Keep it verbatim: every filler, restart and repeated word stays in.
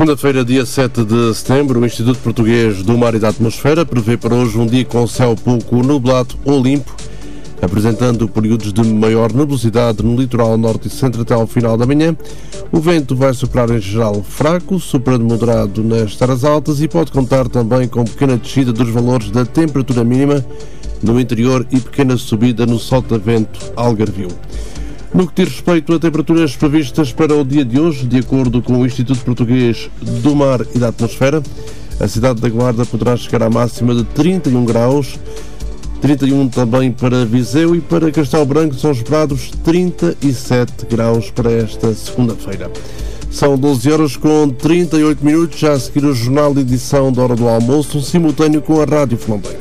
Segunda-feira, dia sete de setembro, o Instituto Português do Mar e da Atmosfera prevê para hoje um dia com céu pouco nublado ou limpo, apresentando períodos de maior nebulosidade no litoral norte e centro até ao final da manhã. O vento vai soprar em geral fraco, soprando moderado nas terras altas, e pode contar também com pequena descida dos valores da temperatura mínima no interior e pequena subida no sotavento algarvio. No que diz respeito a temperaturas previstas para o dia de hoje, de acordo com o Instituto Português do Mar e da Atmosfera, a cidade da Guarda poderá chegar à máxima de trinta e um graus, trinta e um também para Viseu, e para Castelo Branco são esperados trinta e sete graus para esta segunda-feira. São doze horas com trinta e oito minutos, já a seguir o jornal de edição da hora do almoço, um simultâneo com a Rádio Flambeira.